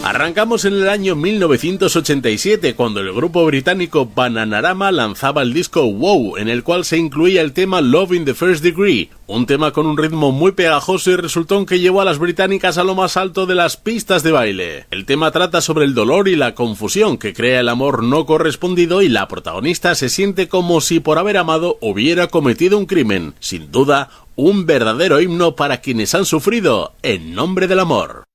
Arrancamos en el año 1987, cuando el grupo británico Bananarama lanzaba el disco Wow, en el cual se incluía el tema Love in the First Degree, un tema con un ritmo muy pegajoso y resultón que llevó a las británicas a lo más alto de las pistas de baile. El tema trata sobre el dolor y la confusión que crea el amor no correspondido y la protagonista se siente como si por haber amado hubiera cometido un crimen. Sin duda, un verdadero himno para quienes han sufrido en nombre del amor.